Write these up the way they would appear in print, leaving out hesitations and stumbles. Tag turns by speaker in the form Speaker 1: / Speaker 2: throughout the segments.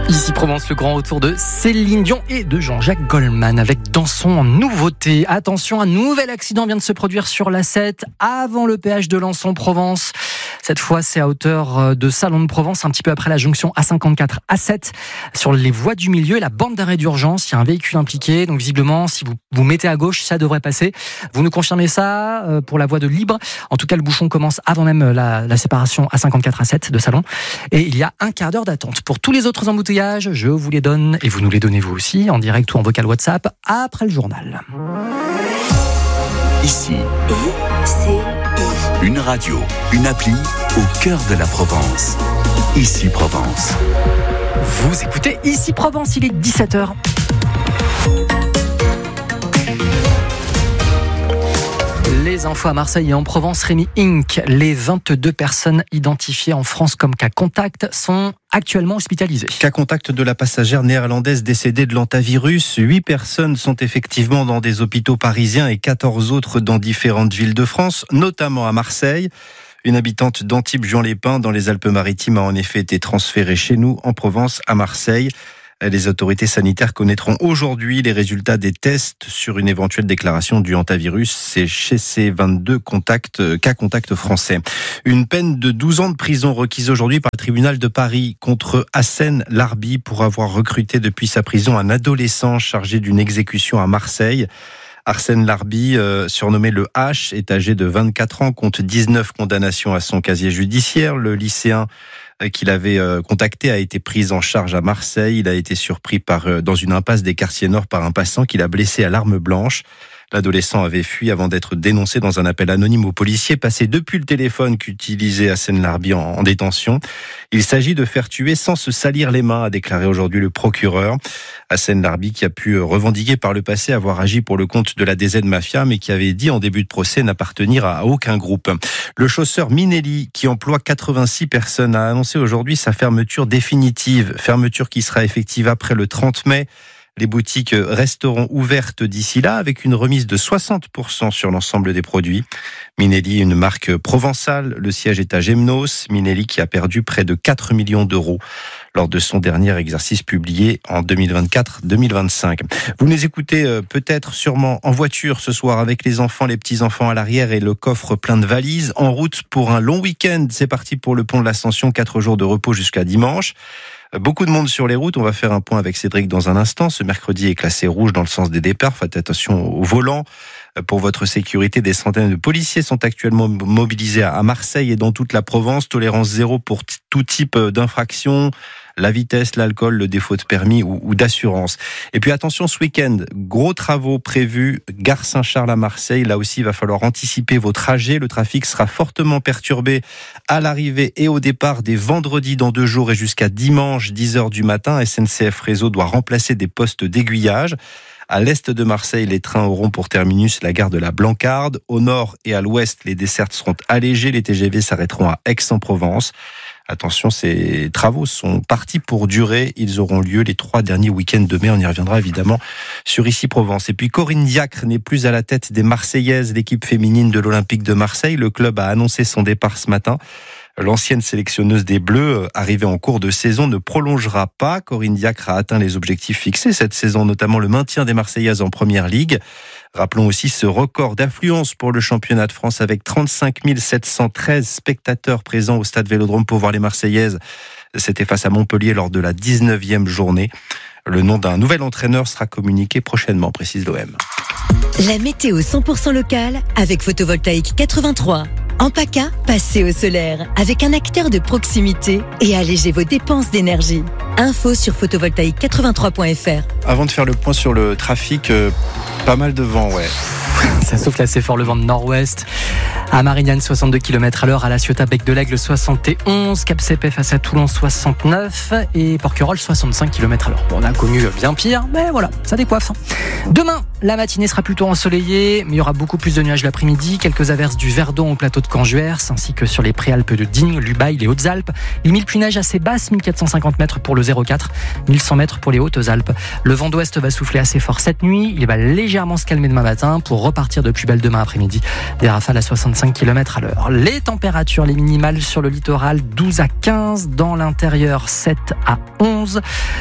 Speaker 1: Ici Provence, le grand retour de Céline Dion et de Jean-Jacques Goldman avec Dansons en nouveauté. Attention, un nouvel accident vient de se produire sur l'A7 avant le péage de Lançon-Provence. Cette fois, c'est à hauteur de Salon de Provence, un petit peu après la jonction A54, A7, sur les voies du milieu, la bande d'arrêt d'urgence. Il y a un véhicule impliqué, donc visiblement, si vous mettez à gauche, ça devrait passer. Vous nous confirmez ça pour la voie de libre. En tout cas, le bouchon commence avant même la séparation A54, A7 de Salon. Et il y a un quart d'heure d'attente. Pour tous les autres embouteillages, je vous les donne, et vous nous les donnez vous aussi, en direct ou en vocal WhatsApp, après le journal.
Speaker 2: Ici, une radio, une appli au cœur de la Provence. Ici Provence.
Speaker 1: Vous écoutez Ici Provence, il est 17h. Les infos à Marseille et en Provence, Rémi Inc. Les 22 personnes identifiées en France comme cas contact sont actuellement hospitalisées.
Speaker 3: Cas contact de la passagère néerlandaise décédée de l'hantavirus. 8 personnes sont effectivement dans des hôpitaux parisiens et 14 autres dans différentes villes de France, notamment à Marseille. Une habitante d'Antibes-Juan-les-Pins dans les Alpes-Maritimes a en effet été transférée chez nous en Provence à Marseille. Les autorités sanitaires connaîtront aujourd'hui les résultats des tests sur une éventuelle déclaration du hantavirus. C'est chez ces 22 cas contacts français. Une peine de 12 ans de prison requise aujourd'hui par le tribunal de Paris contre Hassen Larbi pour avoir recruté depuis sa prison un adolescent chargé d'une exécution à Marseille. Arsène Larbi, surnommé le H, est âgé de 24 ans, compte 19 condamnations à son casier judiciaire. Le lycéen qu'il avait contacté a été pris en charge à Marseille. Il a été surpris dans une impasse des Quartiers Nord par un passant qui l'a blessé à l'arme blanche. L'adolescent avait fui avant d'être dénoncé dans un appel anonyme aux policiers passé depuis le téléphone qu'utilisait Hassen Larbi en détention. Il s'agit de faire tuer sans se salir les mains, a déclaré aujourd'hui le procureur. Hassen Larbi qui a pu revendiquer par le passé avoir agi pour le compte de la DZ Mafia, mais qui avait dit en début de procès n'appartenir à aucun groupe. Le chausseur Minelli, qui emploie 86 personnes, a annoncé aujourd'hui sa fermeture définitive. Fermeture qui sera effective après le 30 mai. Les boutiques resteront ouvertes d'ici là avec une remise de 60% sur l'ensemble des produits. Minelli, une marque provençale, le siège est à Gemnos. Minelli qui a perdu près de 4 millions d'euros lors de son dernier exercice publié en 2024-2025. Vous les écoutez peut-être sûrement en voiture ce soir avec les enfants, les petits-enfants à l'arrière et le coffre plein de valises. En route pour un long week-end, c'est parti pour le pont de l'Ascension, 4 jours de repos jusqu'à dimanche. Beaucoup de monde sur les routes, on va faire un point avec Cédric dans un instant. Ce mercredi est classé rouge dans le sens des départs, faites attention au volant. Pour votre sécurité, des centaines de policiers sont actuellement mobilisés à Marseille et dans toute la Provence. Tolérance zéro pour tout type d'infraction, la vitesse, l'alcool, le défaut de permis ou d'assurance. Et puis attention, ce week-end, gros travaux prévus, gare Saint-Charles à Marseille. Là aussi, il va falloir anticiper vos trajets. Le trafic sera fortement perturbé à l'arrivée et au départ dès vendredi dans 2 jours et jusqu'à dimanche 10h du matin. SNCF Réseau doit remplacer des postes d'aiguillage. À l'est de Marseille, les trains auront pour terminus la gare de la Blancarde. Au nord et à l'ouest, les dessertes seront allégées. Les TGV s'arrêteront à Aix-en-Provence. Attention, ces travaux sont partis pour durer. Ils auront lieu les 3 derniers week-ends de mai. On y reviendra évidemment sur Ici Provence. Et puis Corinne Diacre n'est plus à la tête des Marseillaises, l'équipe féminine de l'Olympique de Marseille. Le club a annoncé son départ ce matin. L'ancienne sélectionneuse des Bleus, arrivée en cours de saison, ne prolongera pas. Corinne Diacre a atteint les objectifs fixés cette saison, notamment le maintien des Marseillaises en première ligue. Rappelons aussi ce record d'affluence pour le championnat de France avec 35 713 spectateurs présents au stade Vélodrome pour voir les Marseillaises. C'était face à Montpellier lors de la 19e journée. Le nom d'un nouvel entraîneur sera communiqué prochainement, précise l'OM.
Speaker 4: La météo 100% locale avec Photovoltaïque 83. En PACA, passez au solaire avec un acteur de proximité et allégez vos dépenses d'énergie. Info sur photovoltaïque83.fr.
Speaker 3: Avant de faire le point sur le trafic, pas mal de vent, ouais.
Speaker 1: Ça souffle assez fort, le vent de nord-ouest. À Marignane, 62 km/h. À La Ciotat, Bec de l'Aigle, 71. Cap-Cépé face à Toulon, 69. Et Porquerolles, 65 km/h. Bon, on a connu bien pire, mais voilà, ça décoiffe. Demain, la matinée sera plutôt ensoleillée, mais il y aura beaucoup plus de nuages l'après-midi. Quelques averses du Verdon au plateau de Canjuers, ainsi que sur les préalpes de Digne, Lubaï, les Hautes-Alpes. Limite pluie neige assez basse, 1450 mètres pour le 04, 1100 mètres pour les Hautes-Alpes. Le vent d'ouest va souffler assez fort cette nuit. Il va légèrement se calmer demain matin pour repartir de plus belle demain après-midi. Des rafales à 65 km à l'heure. Les températures, les minimales sur le littoral, 12 à 15. Dans l'intérieur, 7 à 11.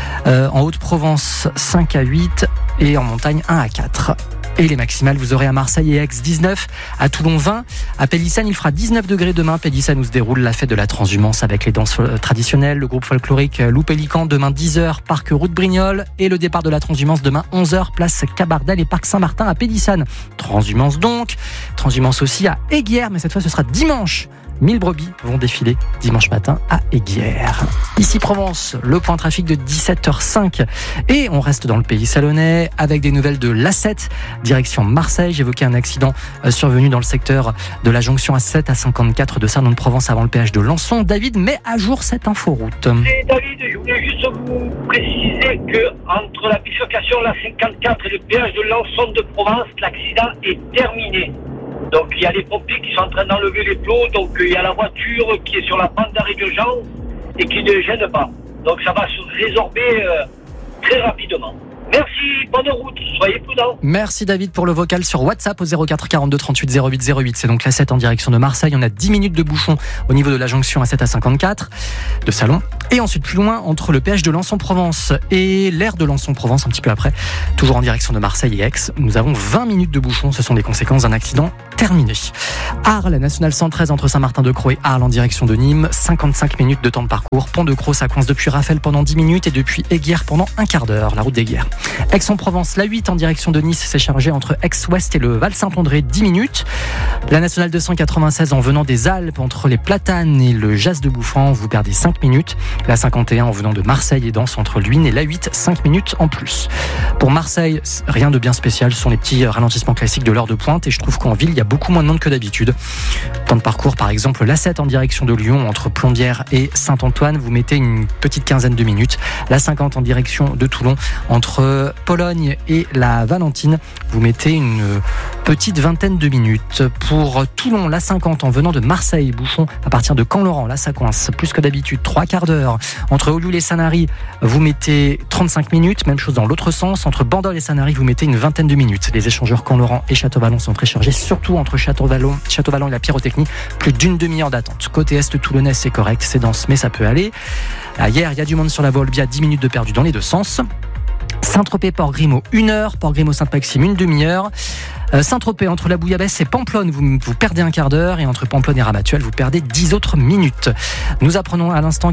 Speaker 1: En Haute-Provence, 5 à 8. Et en montagne, 1 à 4. Et les maximales, vous aurez à Marseille et Aix 19, à Toulon 20, à Pélissane il fera 19 degrés demain. Pélissane où se déroule la fête de la transhumance avec les danses traditionnelles, le groupe folklorique Loup Pélican demain 10h, parc Route Brignoles, et le départ de la transhumance demain 11h, place Cabardel et parc Saint-Martin à Pélissane. Transhumance donc, transhumance aussi à Aiguière, mais cette fois ce sera dimanche. 1000 brebis vont défiler dimanche matin à Aiguière. Ici Provence, le point trafic de 17h05. Et on reste dans le pays salonnais avec des nouvelles de l'A7, direction Marseille. J'évoquais un accident survenu dans le secteur de la jonction A7 à 54 de Sarnon-de-Provence avant le péage de Lançon. David met à jour cette inforoute.
Speaker 5: Et David, je voulais juste vous préciser que entre la bifurcation de la 54 et le péage de Lançon de Provence, l'accident est terminé. Donc il y a les pompiers qui sont en train d'enlever les plots, donc il y a la voiture qui est sur la bande d'arrêt d'urgence et qui ne gêne pas. Donc ça va se résorber très rapidement. Merci, bonne route, soyez prudents.
Speaker 1: Merci David pour le vocal sur WhatsApp au 04 42 38 08 08. C'est donc la 7 en direction de Marseille. On a 10 minutes de bouchon au niveau de la jonction A7 à 54 de Salon. Et ensuite plus loin, entre le péage de Lançon-Provence et l'aire de Lançon-Provence, un petit peu après, toujours en direction de Marseille et Aix, nous avons 20 minutes de bouchon. Ce sont les conséquences d'un accident terminé. Arles, nationale 113 entre Saint-Martin-de-Crau et Arles en direction de Nîmes, 55 minutes de temps de parcours. Pont de Crau, ça coince depuis Raphaël pendant 10 minutes et depuis Aiguière pendant un quart d'heure, la route d'Aiguière. Aix-en-Provence, la 8 en direction de Nice, c'est chargé entre Aix-Ouest et le Val-Saint-André, 10 minutes. La nationale 296 en venant des Alpes entre les Platanes et le Jas de Bouffan, vous perdez 5 minutes. La 51 en venant de Marseille et Danse entre Luynes et la 8, 5 minutes en plus. Pour Marseille, rien de bien spécial, ce sont les petits ralentissements classiques de l'heure de pointe et je trouve qu'en ville, il y a beaucoup moins de monde que d'habitude. Temps de parcours, par exemple, la 7 en direction de Lyon entre Plombières et Saint-Antoine, vous mettez une petite quinzaine de minutes. La 50 en direction de Toulon entre Pologne et la Valentine, vous mettez une petite vingtaine de minutes. Pour Toulon, la 50 en venant de Marseille, bouchon à partir de Camp-Laurent, là ça coince plus que d'habitude, 3 quarts d'heure. Entre Olioul et Sanary, vous mettez 35 minutes, même chose dans l'autre sens. Entre Bandol et Sanary, vous mettez une vingtaine de minutes. Les échangeurs Camp-Laurent et Château-Vallon sont très chargés, surtout entre Château-Vallon et la Pyrotechnie, plus d'une demi-heure d'attente. Côté est toulonnais, c'est correct, c'est dense, mais ça peut aller. Hier, il y a du monde sur la voie Olbia, 10 minutes de perdu dans les deux sens. Saint-Tropez, Port-Grimaud, 1 heure. Port-Grimaud, Sainte-Maxime, une demi-heure. Saint-Tropez, entre la Bouillabaisse et Pamplonne, vous perdez un quart d'heure. Et entre Pamplonne et Ramatuelle, vous perdez 10 autres minutes. Nous apprenons à l'instant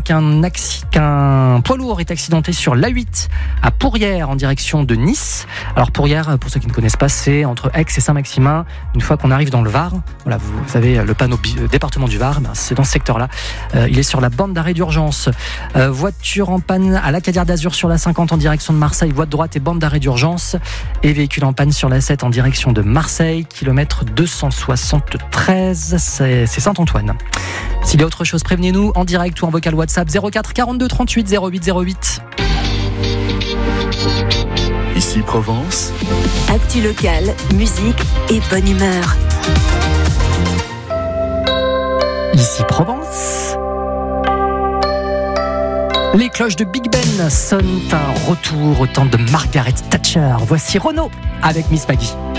Speaker 1: qu'un poids lourd est accidenté sur l'A8 à Pourrières en direction de Nice. Alors Pourrières, pour ceux qui ne connaissent pas, c'est entre Aix et Saint-Maximin. Une fois qu'on arrive dans le Var, voilà, vous avez le panneau département du Var, c'est dans ce secteur-là. Il est sur la bande d'arrêt d'urgence. Voiture en panne à l'Acadière d'Azur sur la 50 en direction de Marseille, voie de droite et bande d'arrêt d'urgence. Et véhicule en panne sur la 7 en direction de Marseille, kilomètre 273, c'est Saint-Antoine. S'il y a autre chose, prévenez-nous en direct ou en vocal WhatsApp 04 42 38 08 08.
Speaker 2: Ici Provence.
Speaker 4: Actu locale, musique et bonne humeur.
Speaker 1: Ici Provence. Les cloches de Big Ben sonnent un retour au temps de Margaret Thatcher. Voici Renaud avec Miss Maggie.